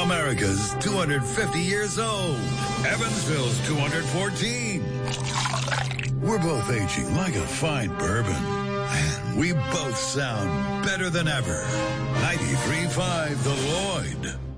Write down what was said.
America's 250 years old. Evansville's 214. We're both aging like a fine bourbon. And we both sound better than ever. 93.5 The Lloyd.